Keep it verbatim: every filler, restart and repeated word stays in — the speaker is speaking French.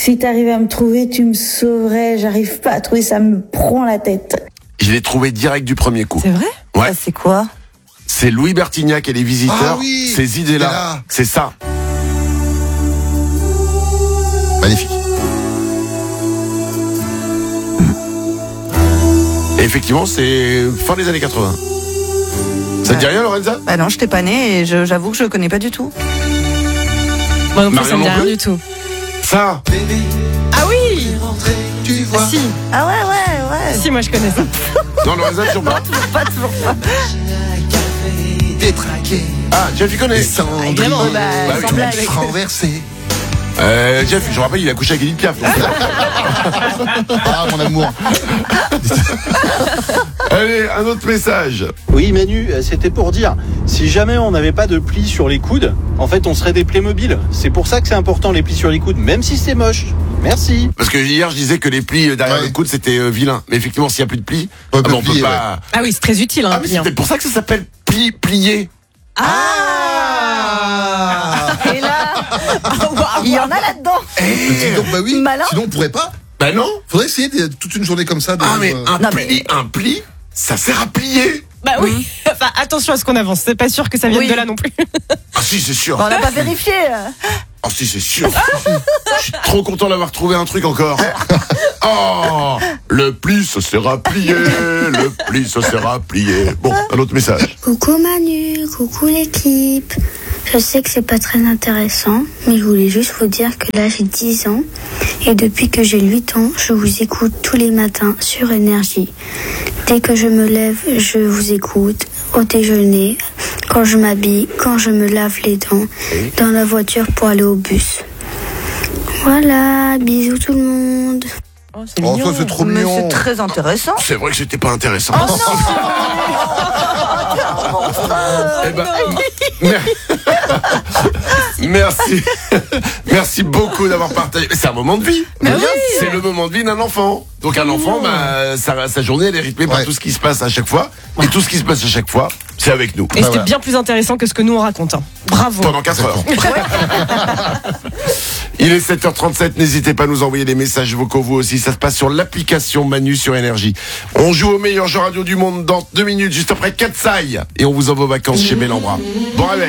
Si t'arrivais à me trouver, tu me sauverais. J'arrive pas à trouver, ça me prend la tête. Je l'ai trouvé direct du premier coup. C'est vrai ? Ouais. Ah, c'est quoi ? C'est Louis Bertignac et les Visiteurs. Ah oui, ces idées-là. là. C'est ça. Magnifique. Et effectivement, c'est fin des années quatre-vingts. Ça te dit rien, Lorenza ? Bah non, je t'ai pas né et je, j'avoue que je le connais pas du tout. Moi non plus, Marion ça me dit non rien plus du tout. Ça. Ah oui. Tu vois. Ah, si, Ah ouais, ouais, ouais. si, moi je connais ça. Non, Lorenza, toujours pas. Toujours pas, toujours pas. Détraqué. Ah, Jeff, il connaît. Les cendres. évidemment. Bah, Bah oui. sans blague. Renversé. Euh, Jeff, je rappelle, il a couché avec Edith Piaf. donc. Ah, mon amour. Allez, un autre message. Oui Manu, c'était pour dire, si jamais on n'avait pas de plis sur les coudes, en fait on serait des Playmobil. C'est pour ça que c'est important les plis sur les coudes, même si c'est moche. Merci. Parce que hier, je disais que les plis derrière Ouais. le coude, c'était euh, vilain. Mais effectivement, s'il n'y a plus de plis, Ouais, ah, bah, on plier, peut pas... Ah oui, c'est très utile. Hein, Ah, mais c'est bien. peut-être pour ça que ça s'appelle pli, plié. Ah Et là, il y en a là-dedans. Dis donc, bah oui. Malin. Sinon, on pourrait pas. Bah non. Faudrait essayer de- toute une journée comme ça. De, Ah, mais euh, un Non, pli, un pli, ça sert à plier. Bah oui. Enfin, attention à ce qu'on avance. C'est pas sûr que ça vienne Oui. de là non plus. Ah si, c'est sûr. On n'a pas vérifié. Ah si, c'est sûr. Je suis trop content d'avoir trouvé un truc encore. Oh, le pli, ça sert à plier. Le pli, ça sert à plier. Bon, un autre message. Coucou Manu, coucou l'équipe. Je sais que c'est pas très intéressant, mais je voulais juste vous dire que là j'ai dix ans et depuis que j'ai huit ans, je vous écoute tous les matins sur Énergie. Dès que je me lève, je vous écoute au déjeuner, quand je m'habille, quand je me lave les dents, dans la voiture pour aller au bus. Voilà, bisous tout le monde. Oh, c'est Oh, mignon. ça, c'est trop Mais mignon. c'est très intéressant. C'est vrai que c'était pas intéressant. Eh ben, mer- Merci. Merci beaucoup d'avoir partagé. C'est un moment de vie. Mais oui. C'est le moment de vie d'un enfant. Donc un enfant, bah, sa, sa journée, elle est rythmée par Ouais. tout ce qui se passe à chaque fois. Et tout ce qui se passe à chaque fois, c'est avec nous. Et c'était voilà. bien plus intéressant que ce que nous on raconte. Hein. Bravo. Pendant quatre heures. Il est sept heures trente-sept, n'hésitez pas à nous envoyer des messages vocaux vous aussi, ça se passe sur l'application Manu sur Énergie. On joue au meilleur jeu radio du monde dans deux minutes, juste après Katsai, et on vous envoie aux vacances chez Bellambra. Bon réveil.